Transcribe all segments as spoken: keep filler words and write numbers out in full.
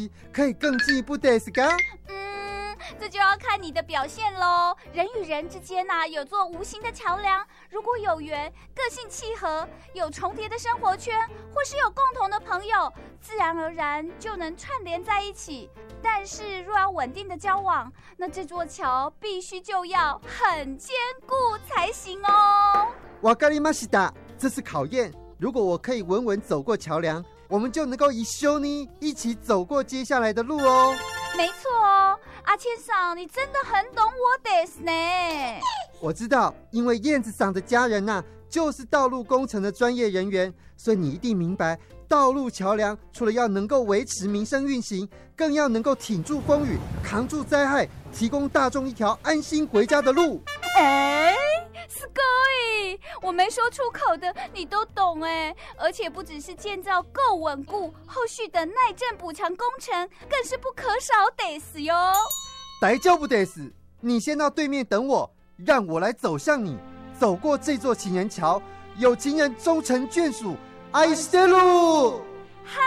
习可以更进一步ですか？ 嗯，这就要看你的表现咯。人与人之间啊，有座无形的桥梁，如果有缘，个性契合，有重叠的生活圈，或是有共同的朋友，自然而然就能串联在一起。但是若要稳定的交往，那这座桥必须就要很坚固才行哦。 わかりました，这是考验。如果我可以稳稳走过桥梁，我们就能够一緒に一起走过接下来的路哦。 没错哦，阿千桑，你真的很懂我です呢。 我知道，因为燕子桑的家人啊，就是道路工程的专业人员，所以你一定明白，道路桥梁除了要能够维持民生运行，更要能够挺住风雨，扛住灾害，提供大众一条安心回家的路。 哎，すごい，我没说出口的你都懂哎，而且不只是建造够稳固，后续的耐震补强工程更是不可少ですよ。 大丈夫です，你先到对面等我，让我来走向你，走过这座情人桥，有情人终成眷属，愛してる。 嗨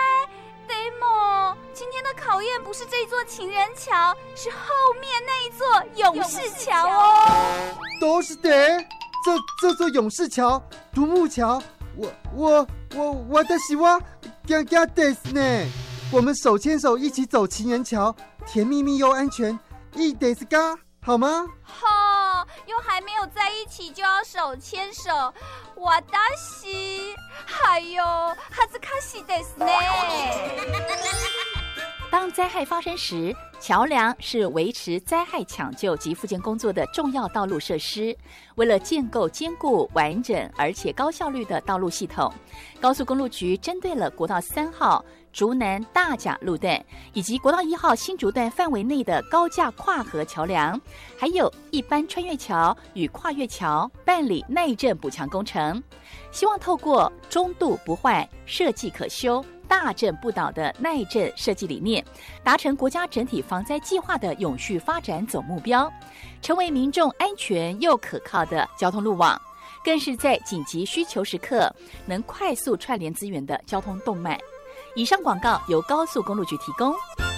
，Demo， 今天的考验不是这座情人桥，是后面那一座勇士桥哦。 どうして？这这座勇士桥、独木橋，我我我私は驚驚ですね。我们手牵手一起走情人桥，甜蜜蜜又安全，いいですか？好吗？ 哈，又还没有在一起就要手牵手，私，还有恥ずかしいですね。 当灾害发生时，桥梁是维持灾害抢救及复健工作的重要道路设施。为了建构坚固、完整而且高效率的道路系统，高速公路局针对了国道三号竹南大甲路段以及国道一号新竹段范围内的高架跨河桥梁，还有一般穿越桥与跨越桥办理耐震补强工程，希望透过中度不坏、设计可修、大震不倒的耐震设计理念，达成国家整体防灾计划的永续发展总目标，成为民众安全又可靠的交通路网，更是在紧急需求时刻能快速串联资源的交通动脉。以上广告由高速公路局提供。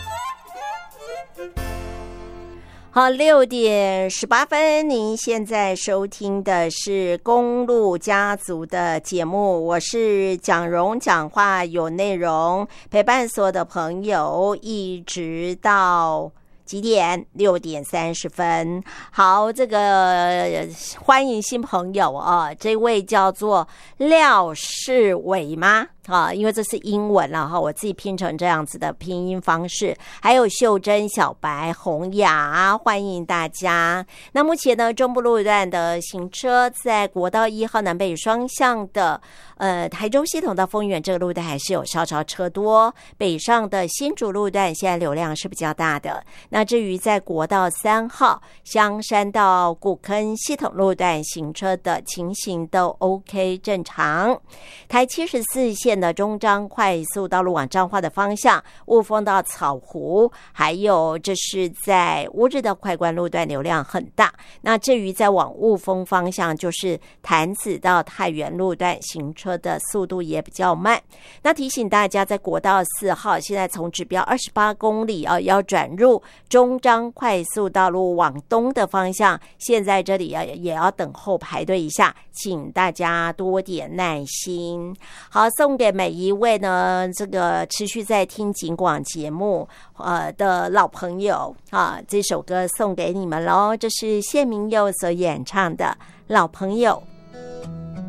好，六点十八分，您现在收听的是公路家族的节目，我是蒋蓉，讲话有内容，陪伴所有的朋友一直到几点？六点三十分。好，这个欢迎新朋友啊，这位叫做廖世伟吗？啊，因为这是英文了哈，我自己拼成这样子的拼音方式。还有秀珍、小白、洪雅，欢迎大家。那目前呢，中部路段的行车在国道一号南北双向的呃台中系统到丰原这个路段还是有稍稍车多，北上的新竹路段现在流量是比较大的。那至于在国道三号香山到古坑系统路段行车的情形都 OK 正常。台七十四线的中彰快速道路往彰化的方向，雾峰到草湖，还有这是在乌日的快关路段流量很大。那至于在往雾峰方向，就是潭子到太原路段行车的速度也比较慢。那提醒大家，在国道四号现在从指标二十八公里啊，要转入中彰快速道路往东的方向，现在这里也要等候排队一下，请大家多点耐心。好，送给每一位呢，这个持续在听警广节目呃的老朋友啊，这首歌送给你们咯，这是谢明佑所演唱的《老朋友》。